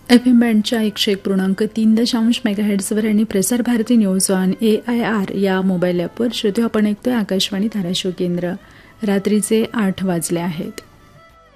FM बँडच्या 101.3 मेगाहर्ट्झवर आणि Prasar Bharati news on AIR या मोबाईल ॲपवर श्रोते आपण ऐकतोय आकाशवाणी धाराशिव केंद्र. रात्रीचे 8 वाजले आहेत.